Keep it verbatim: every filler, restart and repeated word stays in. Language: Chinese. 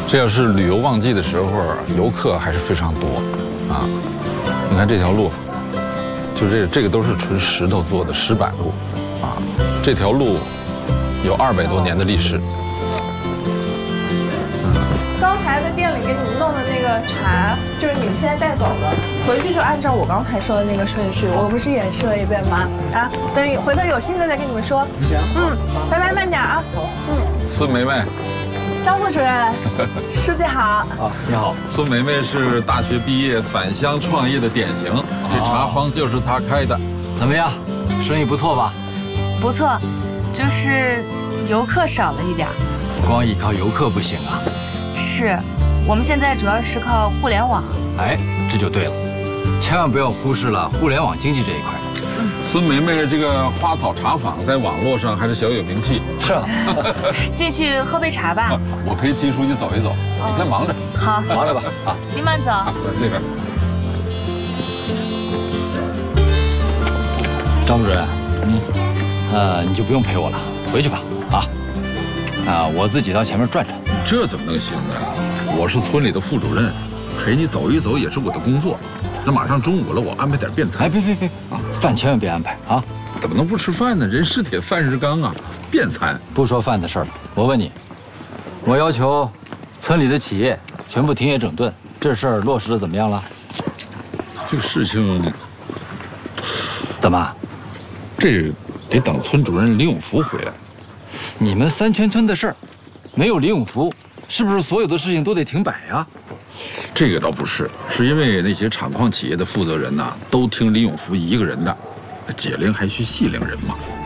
这要是旅游旺季的时候，游客还是非常多，啊，你看这条路，就这这个都是纯石头做的石板路，啊，这条路有二百多年的历史。嗯， 刚才在店里给你们弄的那个茶，就是你们现在带走的，回去就按照我刚才说的那个顺序，我不是演示了一遍吗？啊，等回头有新的再跟你们说。行，嗯，拜拜，慢点啊。嗯， 孙梅梅。 张副主任，书记好。 啊，你好。 孙梅梅是大学毕业返乡创业的典型，这茶坊就是她开的。 怎么样，生意不错吧？ 不错，就是游客少了一点。 光依靠游客不行啊。 是，我们现在主要是靠互联网。 哎，这就对了，千万不要忽视了互联网经济这一块。 孙梅梅这个花草茶坊在网络上还是小有名气。 是啊， 进去喝杯茶吧。 我陪齐书记走一走，你先忙着。 好， 忙着吧。啊， 您慢走。 这边。 张主任，嗯，呃，你就不用陪我了，回去吧。啊，啊，我自己到前面转转。 这怎么能行呢？我是村里的副主任，陪你走一走也是我的工作。 那马上中午了，我安排点便餐。 哎，别别别啊，饭千万别安排啊！ 怎么能不吃饭呢？人是铁，饭是钢啊！便餐。 不说饭的事儿了，我问你，我要求村里的企业全部停业整顿，这事儿落实的怎么样了？ 这个事情怎么？ 这得等村主任李永福回来。 你们三全村的事儿，没有李永福，是不是所有的事情都得停摆呀？ 这个倒不是，是因为那些厂矿企业的负责人呐、啊，都听李永福一个人的，解铃还需系铃人嘛。